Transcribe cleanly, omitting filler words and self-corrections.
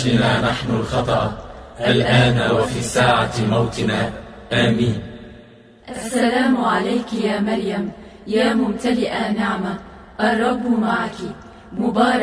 جنا نحن الخطأ الآن وفي ساعة موتنا. آمين. السلام عليك يا مريم، يا ممتلئة نعمة، الرب معك، مبارك